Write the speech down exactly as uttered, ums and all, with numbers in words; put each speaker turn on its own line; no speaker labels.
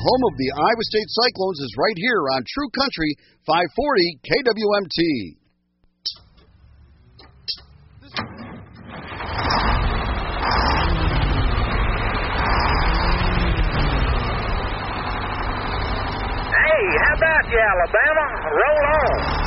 home of the Iowa State Cyclones, is right here on True Country five forty K W M T.
Hey, how about you, Alabama? Roll on.